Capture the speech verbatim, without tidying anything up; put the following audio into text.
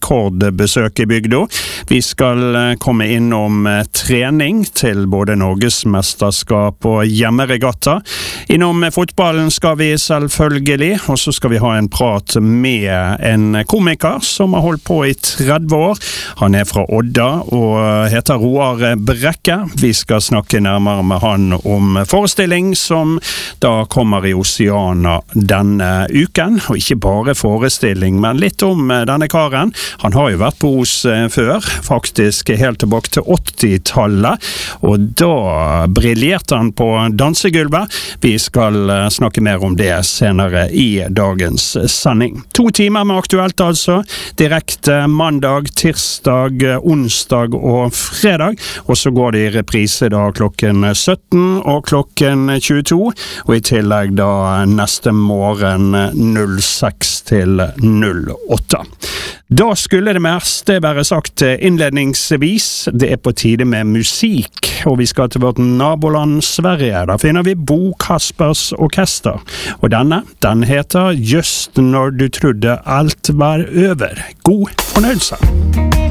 rekordbesøk i bygda. Vi skal komme innom trening til både Norgesmesterskap og hjemmeregatta. Innom fotballen skal vi selvfølgelig, og så skal vi ha en prat med en komiker som har holdt på i tretti år. Han er fra Odda og heter Roar Brekke. Vi skal snakke nærmere med han om forestilling som da kommer i Oceana denne uken. Og ikke bare forestilling, men litt om denne karen. Han har jo vært på Os før, faktisk helt tilbake til åttitallet, og da briljerte han på dansegulvet. Vi skal snakke mer om det senere i dagens sending. To timer med aktuelt altså, direkte mandag, tirsdag, onsdag og fredag, og så går det i reprise da klokken sytten og klokken tjueto, og i tillegg da neste morgen null seks til null åtte. Da skulle det meste være sagt innledningsvis. Det er på tide med musikk, og vi skal til vårt naboland Sverige. Da finner vi Bo Kaspers Orkester, og denne, den heter Just når du trodde alt var over. God fornøyelse!